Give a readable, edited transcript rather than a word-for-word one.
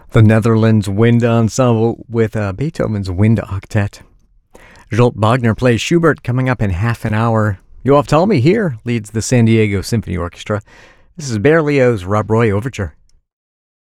The Netherlands Wind Ensemble with Beethoven's Wind Octet. Zsolt Bogner plays Schubert coming up in half an hour. Yoav Talmy here leads the San Diego Symphony Orchestra. This is Berlioz' Rob Roy Overture.